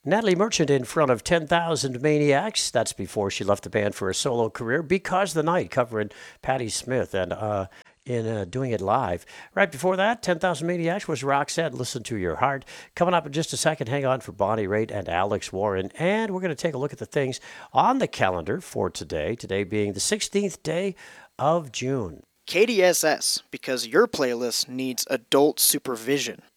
Natalie Merchant in front of 10,000 Maniacs. That's before she left the band for a solo career. Because the Night, covering Patti Smith and doing it live. Right before that, 10,000 Maniacs was Roxette, Listen to Your Heart. Coming up in just a second, hang on for Bonnie Raitt and Alex Warren. And we're going to take a look at the things on the calendar for today, today being the 16th day of June. KDSS, because your playlist needs adult supervision.